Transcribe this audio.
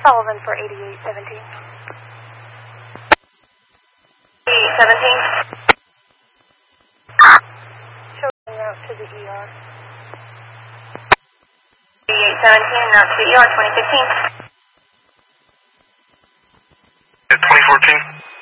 Sullivan for 8817. 8817. Children route to the ER. 8817, route to the ER, 2015. 2014.